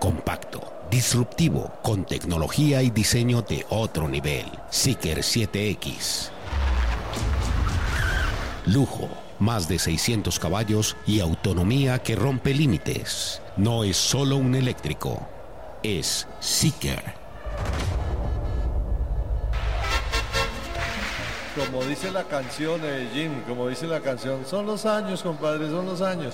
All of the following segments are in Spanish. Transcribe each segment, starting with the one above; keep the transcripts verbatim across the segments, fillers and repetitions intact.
compacto, disruptivo, con tecnología y diseño de otro nivel. Seeker siete X. Lujo, más de seiscientos caballos y autonomía que rompe límites. No es solo un eléctrico, es Seeker. Como dice la canción, eh, Jim, como dice la canción, son los años, compadre, son los años.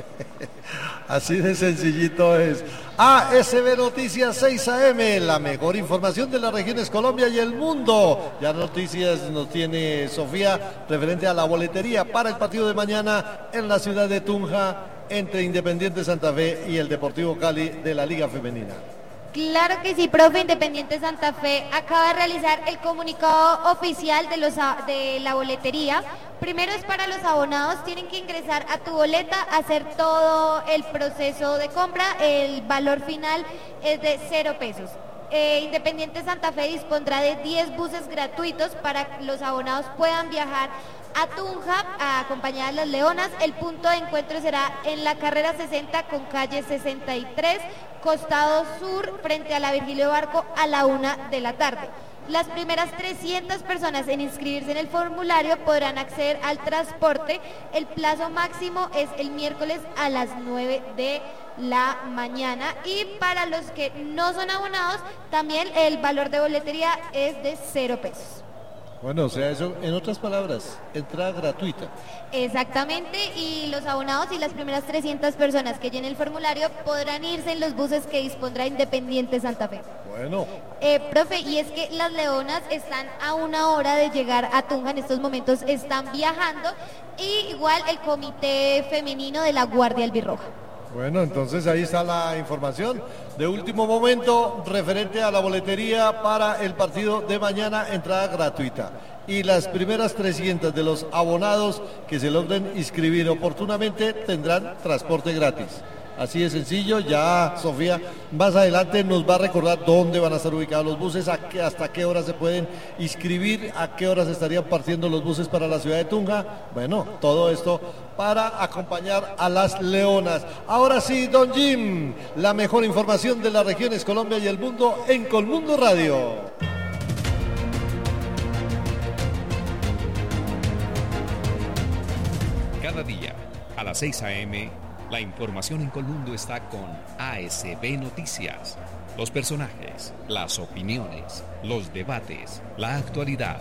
Así de sencillito es. A S B Noticias seis A M, la mejor información de las regiones Colombia y el mundo. Ya noticias nos tiene Sofía referente a la boletería para el partido de mañana en la ciudad de Tunja entre Independiente Santa Fe y el Deportivo Cali de la Liga Femenina. Claro que sí, profe. Independiente Santa Fe acaba de realizar el comunicado oficial de, los, de la boletería. Primero es para los abonados, tienen que ingresar a tu boleta, hacer todo el proceso de compra, el valor final es de cero pesos. Eh, Independiente Santa Fe dispondrá de diez buses gratuitos para que los abonados puedan viajar a Tunja a acompañar a las Leonas. El punto de encuentro será en la carrera sesenta con calle sesenta y tres, costado sur, frente a la Virgilio Barco, a la una de la tarde. Las primeras trescientas personas en inscribirse en el formulario podrán acceder al transporte. El plazo máximo es el miércoles a las nueve de la mañana. Y para los que no son abonados, también el valor de boletería es de cero pesos. Bueno, o sea, eso, en otras palabras, entrada gratuita. Exactamente, y los abonados y las primeras trescientas personas que llenen el formulario podrán irse en los buses que dispondrá Independiente Santa Fe. Bueno. Eh, profe, y es que las Leonas están a una hora de llegar a Tunja, en estos momentos están viajando, y igual el comité femenino de la Guardia Albirroja. Bueno, entonces ahí está la información de último momento referente a la boletería para el partido de mañana, entrada gratuita. Y las primeras trescientas de los abonados que se logren inscribir oportunamente tendrán transporte gratis. Así de sencillo. Ya Sofía más adelante nos va a recordar dónde van a estar ubicados los buses, a qué, hasta qué horas se pueden inscribir, a qué horas estarían partiendo los buses para la ciudad de Tunja. Bueno, todo esto para acompañar a las Leonas. Ahora sí, don Jim, la mejor información de las regiones Colombia y el mundo en Colmundo Radio. Cada día a las seis a eme, la información en Colmundo está con A S B Noticias. Los personajes, las opiniones, los debates, la actualidad.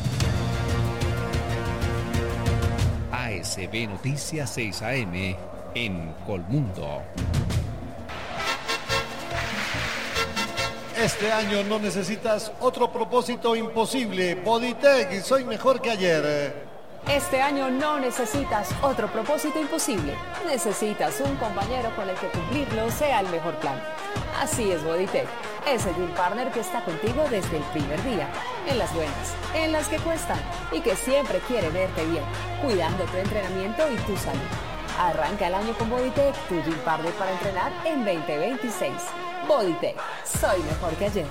A S B Noticias seis a eme en Colmundo. Este año no necesitas otro propósito imposible. Bodytech, soy mejor que ayer. Este año no necesitas otro propósito imposible. Necesitas un compañero con el que cumplirlo sea el mejor plan. Así es Bodytech, ese Gym Partner que está contigo desde el primer día, en las buenas, en las que cuestan y que siempre quiere verte bien, cuidando tu entrenamiento y tu salud. Arranca el año con Bodytech, tu Gym Partner para entrenar en veinte veintiséis. Bodytech, soy mejor que ayer.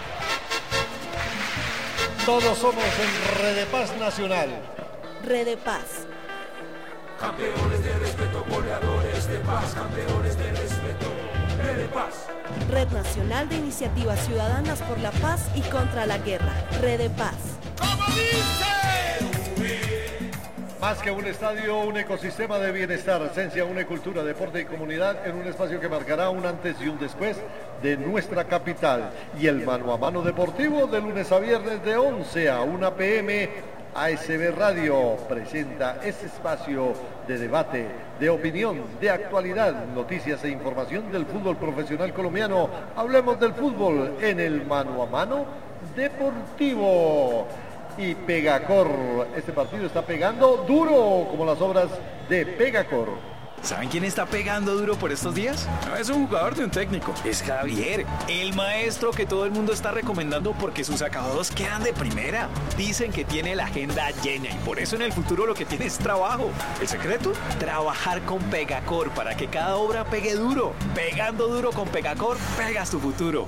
Todos somos en Red de Paz Nacional. Red de Paz. Campeones de respeto, goleadores de paz, campeones de respeto, Red de Paz. Red Nacional de Iniciativas Ciudadanas por la Paz y contra la Guerra. Red de Paz. ¡Como dice! Más que un estadio, un ecosistema de bienestar, esencia, una cultura, deporte y comunidad en un espacio que marcará un antes y un después de nuestra capital. Y el mano a mano deportivo de lunes a viernes de once a una pe eme. A S B Radio presenta este espacio de debate, de opinión, de actualidad, noticias e información del fútbol profesional colombiano. Hablemos del fútbol en el mano a mano deportivo. Y Pegacor, este partido está pegando duro como las obras de Pegacor. ¿Saben quién está pegando duro por estos días? No es un jugador de un técnico, es Javier, el maestro que todo el mundo está recomendando porque sus acabados quedan de primera. Dicen que tiene la agenda llena y por eso en el futuro lo que tiene es trabajo. ¿El secreto? Trabajar con Pegacor para que cada obra pegue duro. Pegando duro con Pegacor, pegas tu futuro.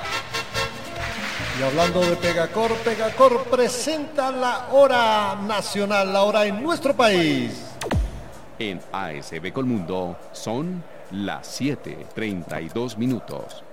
Y hablando de Pegacor, Pegacor presenta la hora nacional, la hora en nuestro país. En A S B Colmundo son las siete treinta y dos minutos.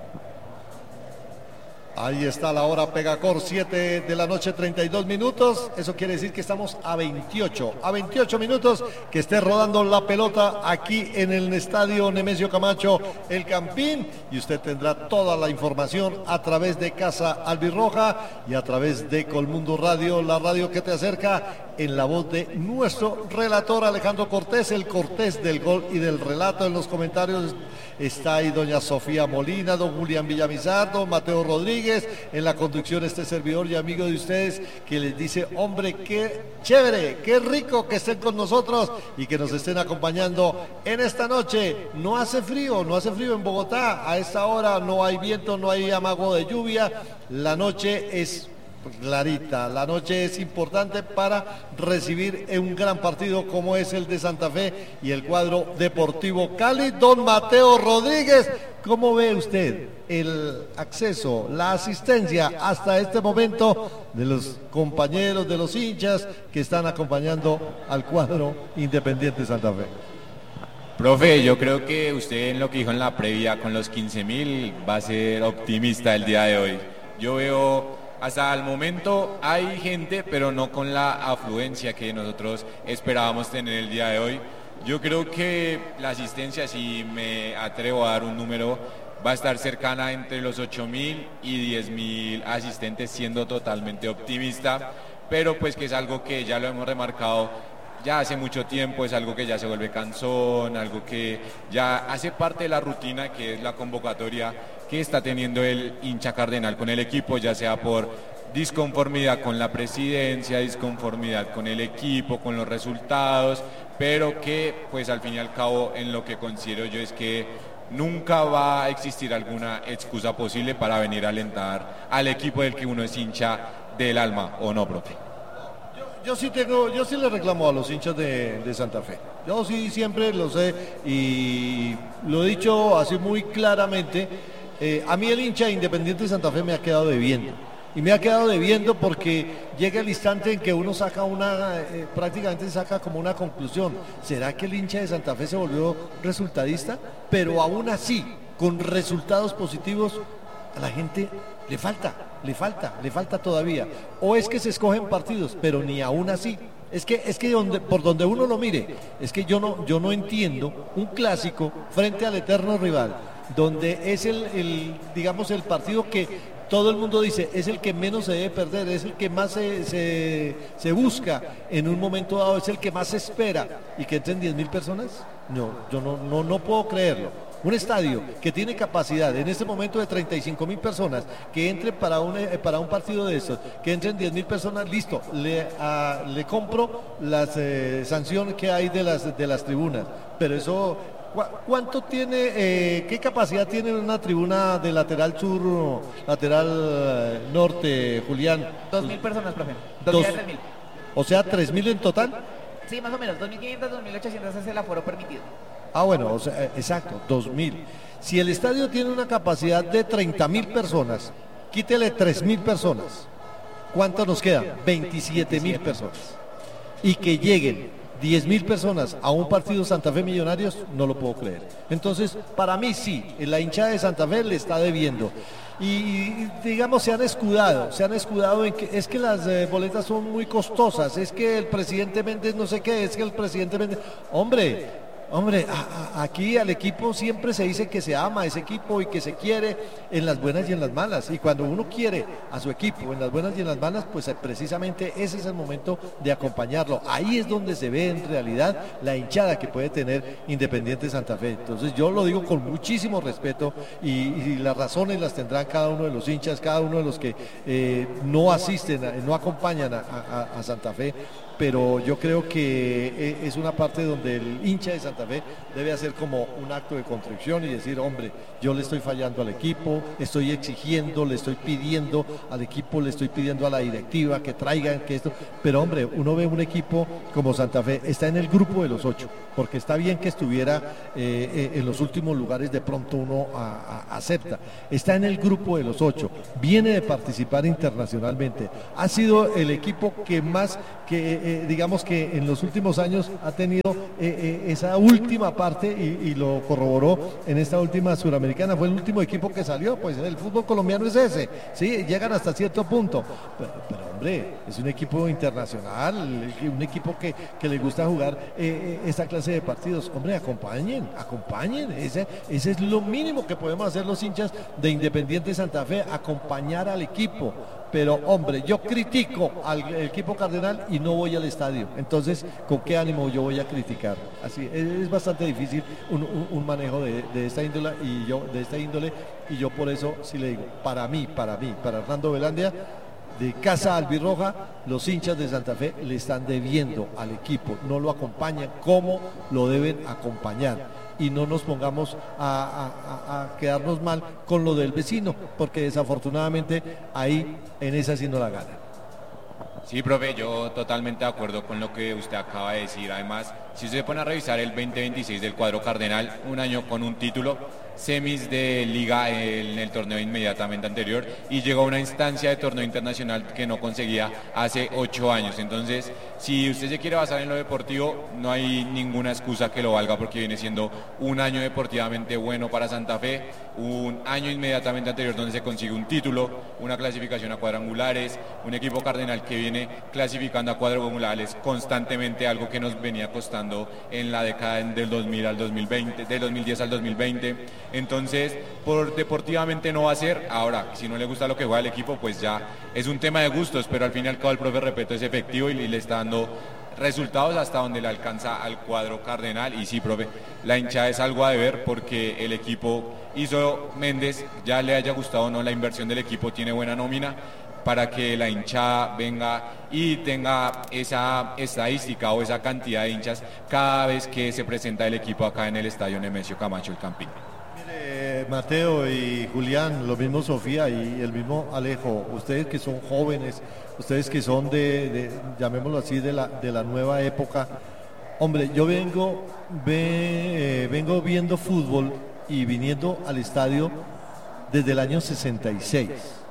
Ahí está la hora Pegacor, siete de la noche, treinta y dos minutos. Eso quiere decir que estamos a veintiocho, a veintiocho minutos que esté rodando la pelota aquí en el estadio Nemesio Camacho, el Campín. Y usted tendrá toda la información a través de Casa Albirroja y a través de Colmundo Radio, la radio que te acerca, en la voz de nuestro relator Alejandro Cortés, el Cortés del gol y del relato. En los comentarios está ahí doña Sofía Molina, don Julián Villamizar, don Mateo Rodríguez. En la conducción este servidor y amigo de ustedes que les dice, hombre, qué chévere, qué rico que estén con nosotros y que nos estén acompañando en esta noche. No hace frío, no hace frío en Bogotá. A esta hora no hay viento, no hay amago de lluvia. La noche es clarita, la noche es importante para recibir un gran partido como es el de Santa Fe y el cuadro Deportivo Cali. Don Mateo Rodríguez, ¿cómo ve usted el acceso, la asistencia hasta este momento de los compañeros, de los hinchas que están acompañando al cuadro Independiente Santa Fe? Profe, yo creo que usted en lo que dijo en la previa con los quince mil va a ser optimista el día de hoy. Yo veo... Hasta el momento hay gente, pero no con la afluencia que nosotros esperábamos tener el día de hoy. Yo creo que la asistencia, si me atrevo a dar un número, va a estar cercana entre los ocho mil y diez mil asistentes, siendo totalmente optimista, pero pues que es algo que ya lo hemos remarcado ya hace mucho tiempo, es algo que ya se vuelve cansón, algo que ya hace parte de la rutina, que es la convocatoria que está teniendo el hincha cardenal con el equipo, ya sea por disconformidad con la presidencia, disconformidad con el equipo, con los resultados, pero que pues al fin y al cabo en lo que considero yo es que nunca va a existir alguna excusa posible para venir a alentar al equipo del que uno es hincha del alma, ¿o no, profe? Yo sí tengo, yo sí le reclamo a los hinchas de, de Santa Fe. Yo sí siempre lo sé y lo he dicho así muy claramente. Eh, a mí el hincha Independiente de Santa Fe me ha quedado debiendo. Y me ha quedado debiendo porque llega el instante en que uno saca una, eh, prácticamente saca como una conclusión. ¿Será que el hincha de Santa Fe se volvió resultadista? Pero aún así, con resultados positivos, a la gente le falta, le falta, le falta todavía. O es que se escogen partidos, pero ni aún así. Es que, es que donde, por donde uno lo mire, es que yo no, yo no entiendo un clásico frente al eterno rival, donde es el, el, digamos, el partido que todo el mundo dice es el que menos se debe perder, es el que más se, se, se busca en un momento dado, es el que más se espera, y que entren diez mil personas. No, yo no, no, no puedo creerlo. Un estadio que tiene capacidad en este momento de treinta y cinco mil personas, que entren para un, para un partido de estos, que entren diez mil personas, listo, le, a, le compro la eh, sanción que hay de las, de las tribunas, pero eso, ¿cuánto tiene, eh, qué capacidad tiene una tribuna de lateral sur, lateral norte, Julián? Dos mil personas, profe. Dos, Dos, tres mil. O sea, tres mil en total. Sí, más o menos, dos mil quinientos, dos mil ochocientos es el aforo permitido. Ah, bueno, o sea, exacto, dos mil. Si el estadio tiene una capacidad de treinta mil personas, quítele tres mil personas. ¿Cuántas nos quedan? veintisiete mil personas. Y que lleguen diez mil personas a un partido Santa Fe Millonarios, no lo puedo creer. Entonces, para mí sí, la hinchada de Santa Fe le está debiendo. Y digamos, se han escudado, se han escudado en que es que las eh, boletas son muy costosas, es que el presidente Méndez no sé qué, es que el presidente Méndez... Hombre... Hombre, a, a, aquí al equipo siempre se dice que se ama a ese equipo y que se quiere en las buenas y en las malas. Y cuando uno quiere a su equipo en las buenas y en las malas, pues precisamente ese es el momento de acompañarlo. Ahí es donde se ve en realidad la hinchada que puede tener Independiente Santa Fe. Entonces yo lo digo con muchísimo respeto y, y las razones las tendrán cada uno de los hinchas, cada uno de los que eh, no asisten, a, no acompañan a, a, a Santa Fe. Pero yo creo que es una parte donde el hincha de Santa Fe debe hacer como un acto de contrición y decir, hombre, yo le estoy fallando al equipo, estoy exigiendo, le estoy pidiendo al equipo, le estoy pidiendo a la directiva que traigan, que esto, pero hombre, uno ve un equipo como Santa Fe, está en el grupo de los ocho, porque está bien que estuviera eh, en los últimos lugares, de pronto uno a, a, acepta, está en el grupo de los ocho, viene de participar internacionalmente, ha sido el equipo que más, que eh, digamos que en los últimos años ha tenido eh, eh, esa última parte y, y lo corroboró en esta última suramericana, fue el último equipo que salió, pues el fútbol colombiano es ese, sí, llegan hasta cierto punto, pero, pero hombre, es un equipo internacional, un equipo que, que le gusta jugar eh, esta clase de partidos, hombre, acompañen, acompañen, ese, ese es lo mínimo que podemos hacer los hinchas de Independiente Santa Fe, acompañar al equipo. Pero hombre, yo critico al equipo cardenal y no voy al estadio. Entonces, ¿con qué ánimo yo voy a criticar? Así es, es bastante difícil un, un, un manejo de, de esta índole y yo de esta índole y yo por eso sí le digo, para mí, para mí, para Hernando Velandia, de Casa Albirroja, los hinchas de Santa Fe le están debiendo al equipo, no lo acompañan como lo deben acompañar. Y no nos pongamos a, a, a quedarnos mal con lo del vecino, porque desafortunadamente ahí en esa sí no la gana. Sí, profe, yo totalmente de acuerdo con lo que usted acaba de decir. Además, si usted se pone a revisar el veinte veintiséis del cuadro cardenal, un año con un título, semis de liga en el torneo inmediatamente anterior y llegó a una instancia de torneo internacional que no conseguía hace ocho años. Entonces, si usted se quiere basar en lo deportivo, no hay ninguna excusa que lo valga, porque viene siendo un año deportivamente bueno para Santa Fe, un año inmediatamente anterior donde se consigue un título, una clasificación a cuadrangulares, un equipo cardenal que viene clasificando a cuadrangulares constantemente, algo que nos venía costando en la década del dos mil al dos mil veinte, del dos mil diez al dos mil veinte. Entonces, por deportivamente no va a ser. Ahora, si no le gusta lo que juega el equipo, pues ya es un tema de gustos, pero al fin y al cabo el profe Repeto es efectivo y le está dando resultados hasta donde le alcanza al cuadro cardenal. Y sí, profe, la hinchada es algo a deber, porque el equipo hizo Méndez, ya le haya gustado o no la inversión del equipo, tiene buena nómina para que la hinchada venga y tenga esa estadística o esa cantidad de hinchas cada vez que se presenta el equipo acá en el estadio Nemesio Camacho El Campín. Mire, Mateo y Julián, lo mismo Sofía y el mismo Alejo, ustedes que son jóvenes, ustedes que son de, de llamémoslo así, de la, de la nueva época, hombre, yo vengo, ve, eh, vengo viendo fútbol y viniendo al estadio desde el año sesenta y seis,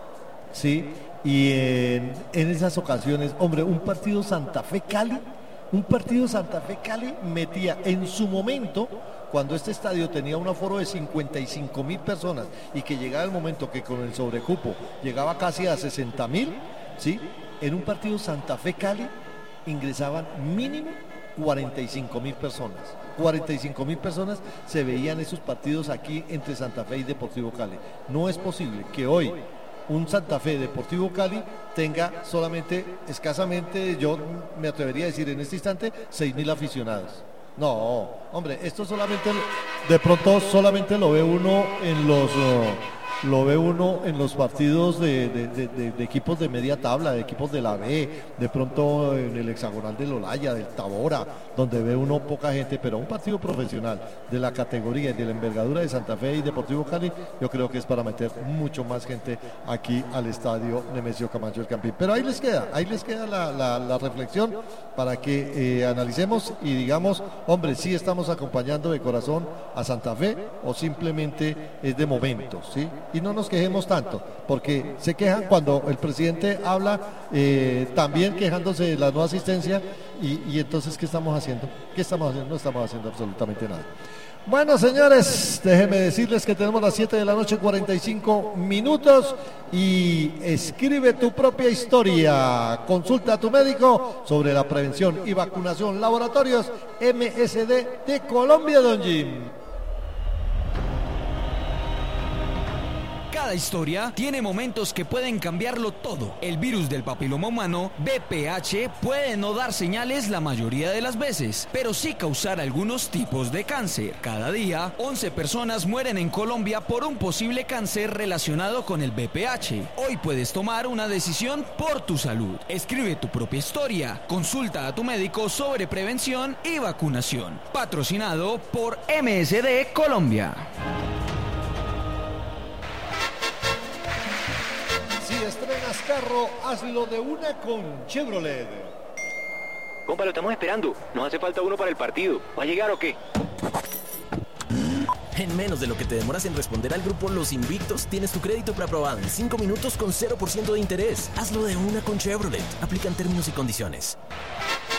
¿sí? Y en, en esas ocasiones, hombre, un partido Santa Fe-Cali, un partido Santa Fe-Cali metía en su momento, cuando este estadio tenía un aforo de cincuenta y cinco mil personas y que llegaba el momento que con el sobrecupo llegaba casi a sesenta mil, ¿sí? En un partido Santa Fe-Cali ingresaban mínimo cuarenta y cinco mil personas. cuarenta y cinco mil personas se veían esos partidos aquí entre Santa Fe y Deportivo Cali. No es posible que hoy un Santa Fe Deportivo Cali tenga solamente, escasamente, yo me atrevería a decir en este instante, seis mil aficionados. No, hombre, esto solamente, de pronto solamente lo ve uno en los... Uh, lo ve uno en los partidos de, de, de, de, de equipos de media tabla, de equipos de la B, de pronto en el hexagonal del Olaya, del Tabora, donde ve uno poca gente, pero un partido profesional de la categoría y de la envergadura de Santa Fe y Deportivo Cali, yo creo que es para meter mucho más gente aquí al estadio Nemesio Camacho El Campín. Pero ahí les queda, ahí les queda la, la, la reflexión para que eh, analicemos y digamos, hombre, sí estamos acompañando de corazón a Santa Fe o simplemente es de momentos, ¿sí? Y no nos quejemos tanto, porque se quejan cuando el presidente habla eh, también quejándose de la no asistencia y, y entonces ¿qué estamos haciendo? ¿Qué estamos haciendo? No estamos haciendo absolutamente nada. Bueno, señores, déjenme decirles que tenemos las siete de la noche, cuarenta y cinco minutos y escribe tu propia historia. Consulta a tu médico sobre la prevención y vacunación. Laboratorios M S D de Colombia, don Jim. Cada historia tiene momentos que pueden cambiarlo todo. El virus del papiloma humano, B P H, puede no dar señales la mayoría de las veces, pero sí causar algunos tipos de cáncer. Cada día, once personas mueren en Colombia por un posible cáncer relacionado con el B P H. Hoy puedes tomar una decisión por tu salud. Escribe tu propia historia. Consulta a tu médico sobre prevención y vacunación. Patrocinado por M S D Colombia. Estrenas carro, hazlo de una con Chevrolet. Compa, lo estamos esperando. Nos hace falta uno para el partido. ¿Va a llegar o qué? En menos de lo que te demoras en responder al grupo Los Invictos, tienes tu crédito preaprobado en cinco minutos con cero por ciento de interés. Hazlo de una con Chevrolet. Aplican términos y condiciones.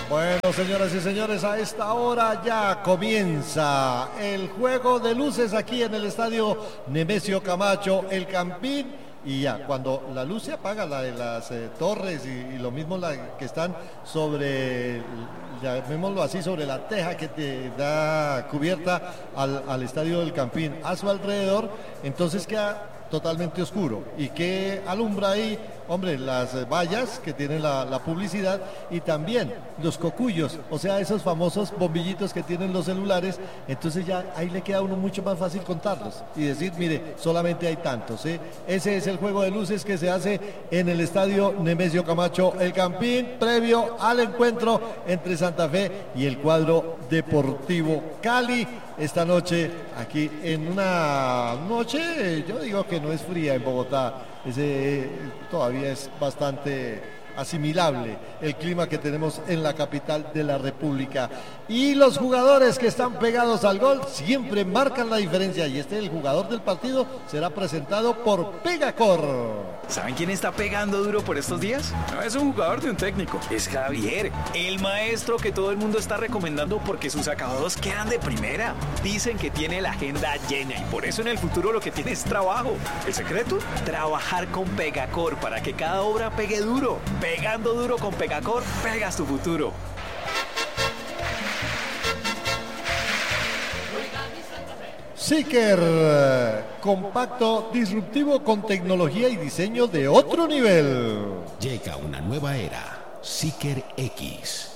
Bueno, señoras y señores, a esta hora ya comienza el juego de luces aquí en el estadio Nemesio Camacho, el Campín. Y ya, cuando la luz se apaga, la de las eh, torres y, y lo mismo la que están sobre, llamémoslo así, sobre la teja que te da cubierta al, al estadio del Campín, a su alrededor, entonces queda totalmente oscuro. ¿Y qué alumbra ahí? Hombre, las vallas que tienen la, la publicidad y también los cocuyos, o sea, esos famosos bombillitos que tienen los celulares. Entonces ya ahí le queda a uno mucho más fácil contarlos y decir, mire, solamente hay tantos, ¿eh? Ese es el juego de luces que se hace en el estadio Nemesio Camacho, el Campín, previo al encuentro entre Santa Fe y el cuadro Deportivo Cali. Esta noche, aquí en una noche, yo digo que no es fría en Bogotá, ese todavía es bastante asimilable el clima que tenemos en la capital de la República. Y los jugadores que están pegados al gol siempre marcan la diferencia, y este, el jugador del partido, será presentado por Pegacor. ¿Saben quién está pegando duro por estos días? No es un jugador de un técnico, es Javier, el maestro que todo el mundo está recomendando porque sus acabados quedan de primera. Dicen que tiene la agenda llena y por eso en el futuro lo que tiene es trabajo. ¿El secreto? Trabajar con Pegacor para que cada obra pegue duro. Pegando duro con Pegacor, pegas tu futuro. Seeker, compacto, disruptivo con tecnología y diseño de otro nivel. Llega una nueva era, Seeker X.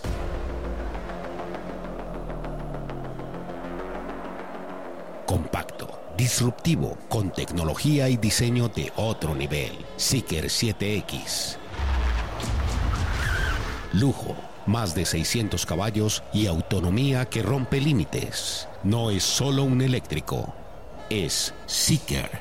Compacto, disruptivo con tecnología y diseño de otro nivel, Seeker siete X. Lujo, más de seiscientos caballos y autonomía que rompe límites. No es solo un eléctrico, es Seeker.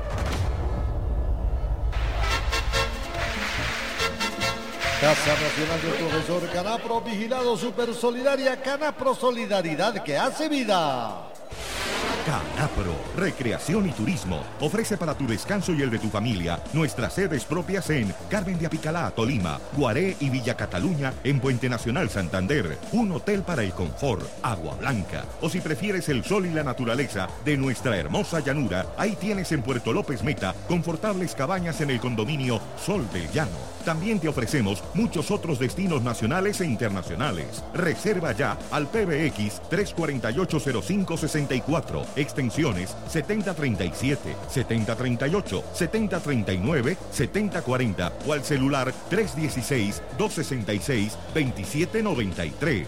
Casa Nacional del Profesor Canapro, vigilado Super Solidaria, Canapro Solidaridad que hace vida. Canapro, Recreación y Turismo, ofrece para tu descanso y el de tu familia nuestras sedes propias en Carmen de Apicalá, Tolima, Guaré y Villa Cataluña en Puente Nacional, Santander, un hotel para el confort, Agua Blanca, o si prefieres el sol y la naturaleza de nuestra hermosa llanura, ahí tienes en Puerto López Meta confortables cabañas en el condominio Sol del Llano. También te ofrecemos muchos otros destinos nacionales e internacionales. Reserva ya al P B X tres cuatro ocho cero cinco seis cuatro, extensiones setenta treinta y siete, setenta treinta y ocho, setenta treinta y nueve, setenta cuarenta o al celular tres dieciséis, doscientos sesenta y seis, veintisiete noventa y tres.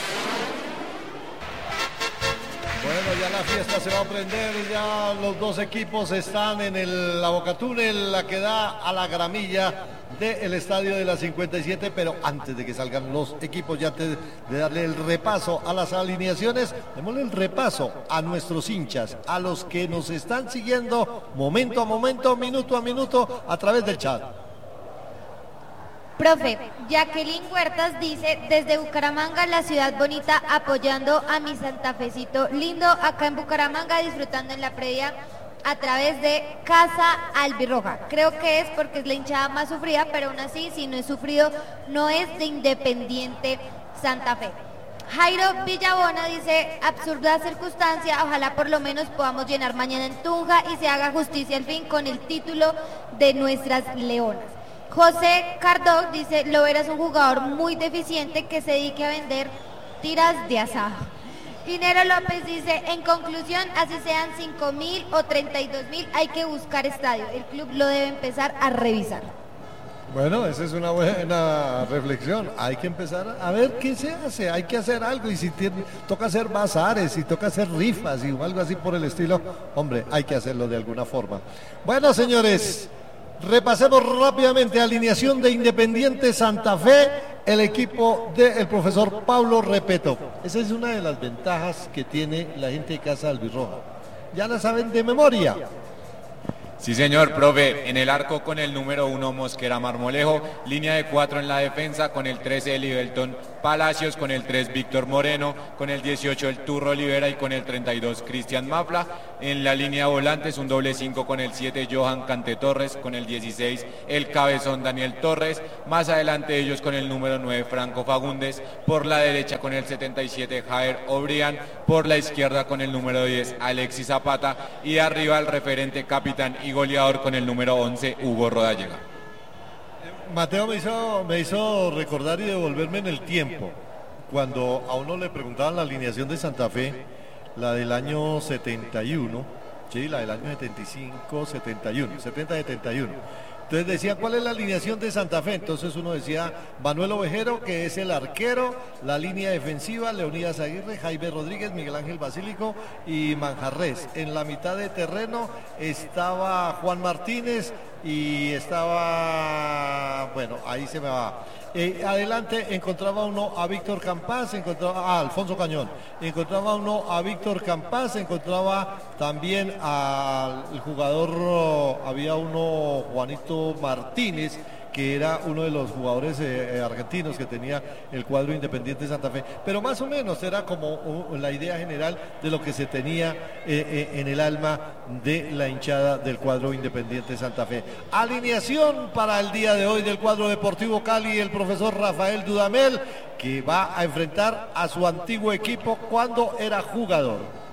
Bueno, ya la fiesta se va a prender, ya los dos equipos están en el, la bocatúnel, la que da a la gramilla del estadio de la cincuenta y siete, pero antes de que salgan los equipos, ya antes de darle el repaso a las alineaciones, démosle el repaso a nuestros hinchas, a los que nos están siguiendo momento a momento, minuto a minuto, a través del chat. Profe, Jacqueline Huertas dice, desde Bucaramanga, la ciudad bonita, apoyando a mi santafecito lindo, acá en Bucaramanga, disfrutando en la previa a través de Casa Albirroja. Creo que es porque es la hinchada más sufrida, pero aún así, si no es sufrido, no es de Independiente Santa Fe. Jairo Villabona dice, absurda circunstancia, ojalá por lo menos podamos llenar mañana en Tunja y se haga justicia al fin con el título de nuestras leonas. José Cardó dice, Lovera es un jugador muy deficiente que se dedique a vender tiras de asado. Ginero López dice, en conclusión, así sean cinco mil o treinta y dos mil, hay que buscar estadio. El club lo debe empezar a revisar. Bueno, esa es una buena reflexión. Hay que empezar a ver qué se hace, hay que hacer algo. Y si tiene, toca hacer bazares, si toca hacer rifas y algo así por el estilo, hombre, hay que hacerlo de alguna forma. Bueno, señores, repasemos rápidamente alineación de Independiente Santa Fe, el equipo del profesor Pablo Repeto. Esa es una de las ventajas que tiene la gente de Casa Albirroja. Ya la saben de memoria. Sí, señor, profe. En el arco con el número uno, Mosquera Marmolejo. Línea de cuatro en la defensa con el trece, Libelton Palacios, con el tres Víctor Moreno, con el dieciocho el Turro Olivera y con el treinta y dos Cristian Mafla. En la línea volantes un doble cinco con el siete Johan Cante Torres, con el dieciséis el cabezón Daniel Torres, más adelante ellos con el número nueve Franco Fagundes, por la derecha con el setenta y siete Jair Obrián, por la izquierda con el número diez Alexis Zapata y arriba el referente capitán y goleador con el número once Hugo Rodallega. Mateo me hizo, me hizo recordar y devolverme en el tiempo, cuando a uno le preguntaban la alineación de Santa Fe, la del año setenta y uno, sí, la del año setenta y cinco, setenta y uno, setenta setenta y uno. Entonces decía, ¿cuál es la alineación de Santa Fe? Entonces uno decía, Manuel Ovejero, que es el arquero, la línea defensiva, Leonidas Aguirre, Jaime Rodríguez, Miguel Ángel Basílico y Manjarrés. En la mitad de terreno estaba Juan Martínez y estaba, bueno, ahí se me va. Eh, adelante encontraba uno a Víctor Campás, encontraba a Alfonso Cañón, encontraba uno a Víctor Campás, encontraba también al jugador, oh, había uno Juanito Martínez, que era uno de los jugadores eh, argentinos que tenía el cuadro Independiente Santa Fe, pero más o menos era como uh, la idea general de lo que se tenía eh, eh, en el alma de la hinchada del cuadro Independiente Santa Fe. Alineación para el día de hoy del cuadro Deportivo Cali, el profesor Rafael Dudamel, que va a enfrentar a su antiguo equipo cuando era jugador.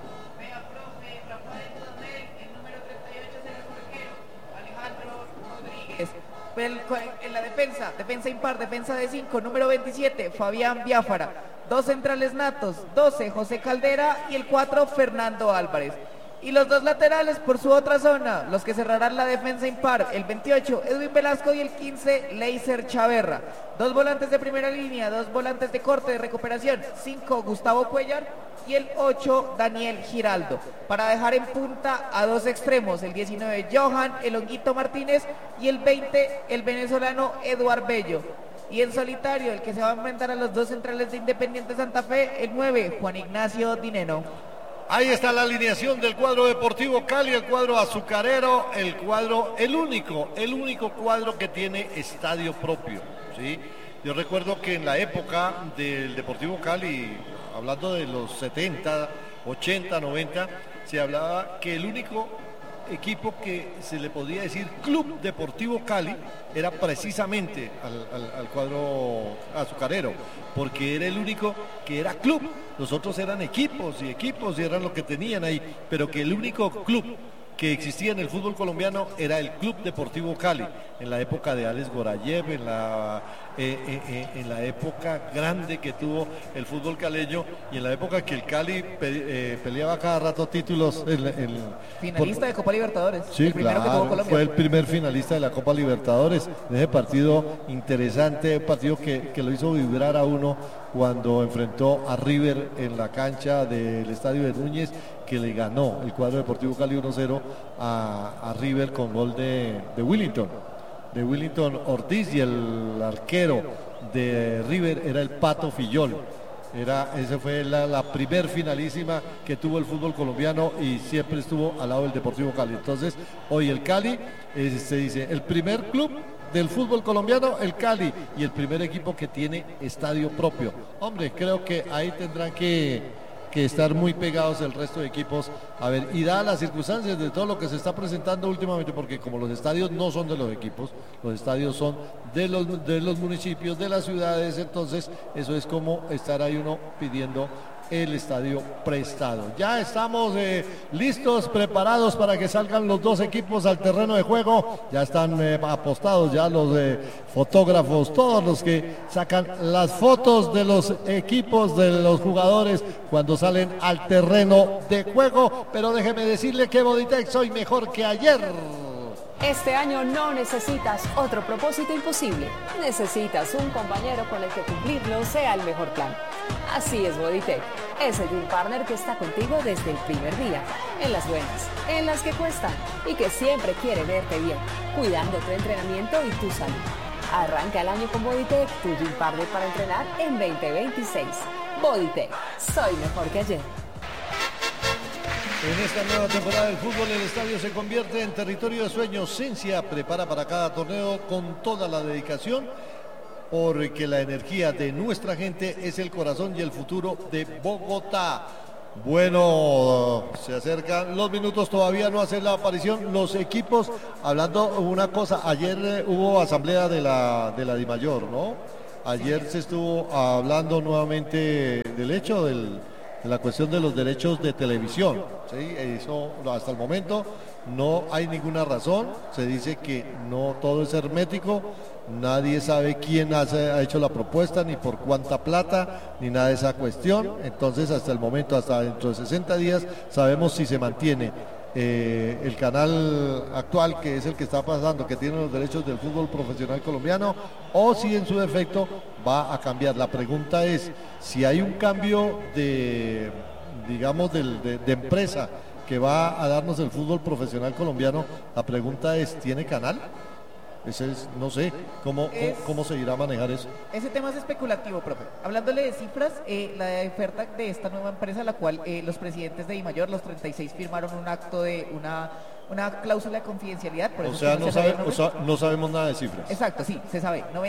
En la defensa, defensa impar, defensa de cinco, número veintisiete, Fabián Biafara. Dos centrales natos, doce, José Caldera y el cuatro, Fernando Álvarez. Y los dos laterales por su otra zona, los que cerrarán la defensa impar, el veintiocho, Edwin Velasco y el quince, Leiser Chaverra. Dos volantes de primera línea, dos volantes de corte de recuperación, cinco, Gustavo Cuellar y el ocho, Daniel Giraldo. Para dejar en punta a dos extremos, el diecinueve, Johan El Honguito Martínez y el veinte, el venezolano Eduard Bello. Y en solitario, el que se va a enfrentar a los dos centrales de Independiente Santa Fe, el nueve, Juan Ignacio Dineno. Ahí está la alineación del cuadro Deportivo Cali, el cuadro azucarero, el cuadro, el único, el único cuadro que tiene estadio propio, ¿sí? Yo recuerdo que en la época del Deportivo Cali, hablando de los setenta, ochenta, noventa, se hablaba que el único equipo que se le podía decir Club Deportivo Cali era precisamente al, al, al cuadro azucarero, porque era el único que era club. Los otros eran equipos y equipos y eran lo que tenían ahí, pero que el único club que existía en el fútbol colombiano era el Club Deportivo Cali, en la época de Alex Gorayev, en la, eh, eh, eh, en la época grande que tuvo el fútbol caleño y en la época que el Cali pe, eh, peleaba cada rato títulos. En, en, finalista por, de Copa Libertadores. Sí, el primero claro, que tuvo Colombia. Fue el primer finalista de la Copa Libertadores. Ese partido interesante, un partido que, que lo hizo vibrar a uno cuando enfrentó a River en la cancha del Estadio de Núñez, que le ganó el cuadro Deportivo Cali uno cero a, a River con gol de, de Willington, de Willington Ortiz, y el arquero de River era el Pato Fillol. Era, esa fue la, la primer finalísima que tuvo el fútbol colombiano y siempre estuvo al lado del Deportivo Cali. Entonces, hoy el Cali, eh, se dice, el primer club del fútbol colombiano, el Cali, y el primer equipo que tiene estadio propio. Hombre, creo que ahí tendrán que... que estar muy pegados el resto de equipos, a ver, y dadas las circunstancias de todo lo que se está presentando últimamente, porque como los estadios no son de los equipos, los estadios son de los, de los municipios, de las ciudades, entonces eso es como estar ahí uno pidiendo el estadio prestado. Ya estamos eh, listos, preparados para que salgan los dos equipos al terreno de juego. Ya están eh, apostados ya los eh, fotógrafos, todos los que sacan las fotos de los equipos, de los jugadores cuando salen al terreno de juego. Pero déjeme decirle que Boditec soy mejor que ayer. Este año no necesitas otro propósito imposible. Necesitas un compañero con el que cumplirlo sea el mejor plan. Así es Boditec, ese Dream Partner que está contigo desde el primer día, en las buenas, en las que cuestan y que siempre quiere verte bien, cuidando tu entrenamiento y tu salud. Arranca el año con Boditec, tu Dream Partner para entrenar en veinte veintiséis. Boditec, soy mejor que ayer. En esta nueva temporada del fútbol, el estadio se convierte en territorio de sueños. Cincia prepara para cada torneo con toda la dedicación porque la energía de nuestra gente es el corazón y el futuro de Bogotá. Bueno, se acercan los minutos, todavía no hacen la aparición los equipos. Hablando una cosa, ayer eh, hubo asamblea de la de la DIMAYOR, ¿no? Ayer se estuvo hablando nuevamente del hecho del, de la cuestión de los derechos de televisión, ¿sí? Eso hasta el momento no hay ninguna razón, se dice que no todo es hermético. Nadie sabe quién hace, ha hecho la propuesta, ni por cuánta plata, ni nada de esa cuestión. Entonces, hasta el momento, hasta dentro de sesenta días, sabemos si se mantiene eh, el canal actual, que es el que está pasando, que tiene los derechos del fútbol profesional colombiano, o si en su defecto va a cambiar. La pregunta es, si hay un cambio de, digamos, de, de, de empresa que va a darnos el fútbol profesional colombiano, la pregunta es, ¿tiene canal? Ese es, no sé, ¿cómo, Es- cómo, cómo se irá a manejar eso? Ese tema es especulativo, profe. Hablándole de cifras, eh, la oferta de esta nueva empresa, la cual eh, los presidentes de DIMAYOR, los treinta y seis, firmaron un acto de una, una cláusula de confidencialidad. Por O eso sea, es que no, se sabe sabe, el o sea, nombre. no sabemos nada de cifras. Exacto, sí, se sabe.